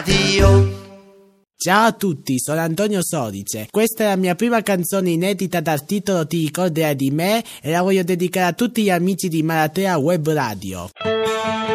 Ciao a tutti, sono Antonio Sodice. Questa è la mia prima canzone inedita dal titolo Ti ricorderai di me e la voglio dedicare a tutti gli amici di Maratea Web Radio.